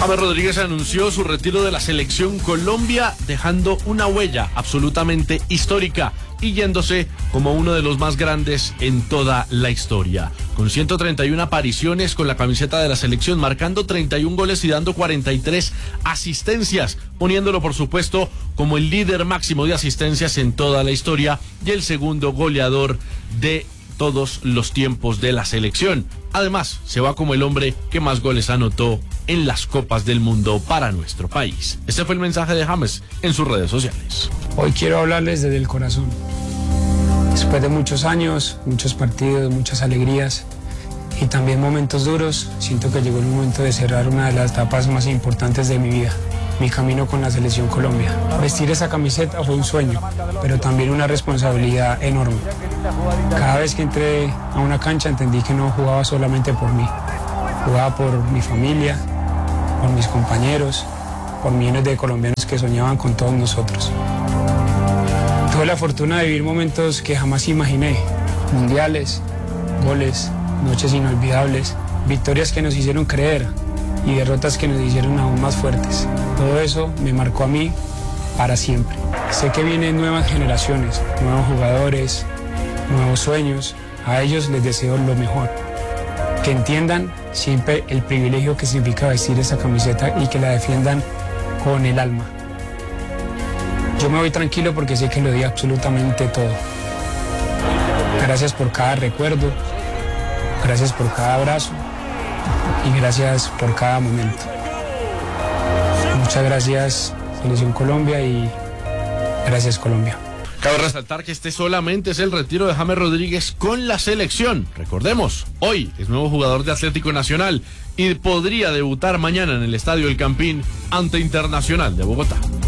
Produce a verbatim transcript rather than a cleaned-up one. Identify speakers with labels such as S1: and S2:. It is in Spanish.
S1: James Rodríguez anunció su retiro de la selección Colombia, dejando una huella absolutamente histórica y yéndose como uno de los más grandes en toda la historia. Con ciento treinta y una apariciones con la camiseta de la selección, marcando treinta y un goles y dando cuarenta y tres asistencias, poniéndolo por supuesto como el líder máximo de asistencias en toda la historia y el segundo goleador de todos los tiempos de la selección. Además, se va como el hombre que más goles anotó en las Copas del Mundo para nuestro país. Este fue el mensaje de James en sus redes sociales.
S2: Hoy quiero hablarles desde el corazón. Después de muchos años, muchos partidos, muchas alegrías y también momentos duros, siento que llegó el momento de cerrar una de las etapas más importantes de mi vida, mi camino con la Selección Colombia. Vestir esa camiseta fue un sueño, pero también una responsabilidad enorme. Cada vez que entré a una cancha entendí que no jugaba solamente por mí, jugaba por mi familia, por mis compañeros, por millones de colombianos que soñaban con todos nosotros. Tuve la fortuna de vivir momentos que jamás imaginé, mundiales, goles, noches inolvidables, victorias que nos hicieron creer y derrotas que nos hicieron aún más fuertes. Todo eso me marcó a mí para siempre. Sé que vienen nuevas generaciones, nuevos jugadores, nuevos sueños. A ellos les deseo lo mejor. Que entiendan siempre el privilegio que significa vestir esa camiseta y que la defiendan con el alma. Yo me voy tranquilo porque sé que lo di absolutamente todo. Gracias por cada recuerdo, gracias por cada abrazo y gracias por cada momento. Muchas gracias, Selección Colombia, y gracias, Colombia.
S1: Cabe resaltar que este solamente es el retiro de James Rodríguez con la selección. Recordemos, hoy es nuevo jugador de Atlético Nacional y podría debutar mañana en el Estadio El Campín ante Internacional de Bogotá.